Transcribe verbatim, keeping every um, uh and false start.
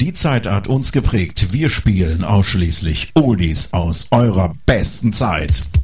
Die Zeit hat uns geprägt. Wir spielen ausschließlich Oldies aus eurer besten Zeit.